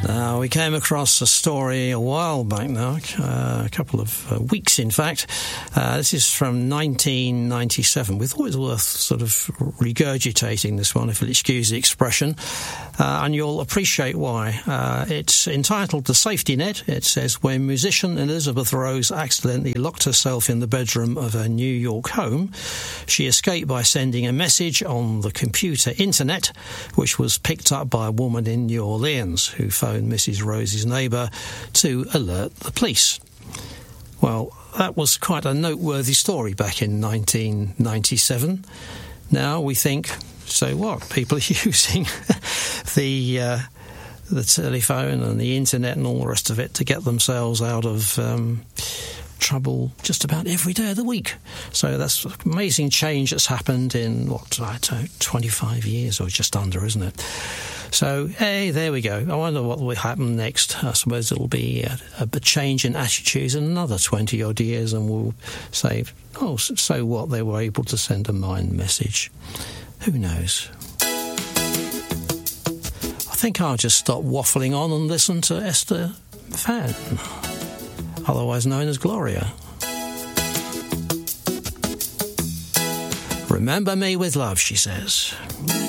Now, we came across a story a while back now, a couple of weeks, in fact. This is from 1997. We thought it was worth sort of regurgitating this one, if you'll excuse the expression, and you'll appreciate why. It's entitled The Safety Net. It says, when musician Elizabeth Rose accidentally locked herself in the bedroom of her New York home, she escaped by sending a message on the computer internet, which was picked up by a woman in New Orleans who phoned Mrs. Rose's neighbour to alert the police. Well, that was quite a noteworthy story back in 1997. Now we think, so what? People are using the telephone and the internet and all the rest of it to get themselves out of trouble just about every day of the week. So that's an amazing change that's happened in, 25 years or just under, isn't it? So, hey, there we go. I wonder what will happen next. I suppose it'll be a change in attitudes in another 20-odd years, and we'll say, oh, so what? They were able to send a mind message. Who knows? I think I'll just stop waffling on and listen to Esther Fan, otherwise known as Gloria. Remember me with love, she says.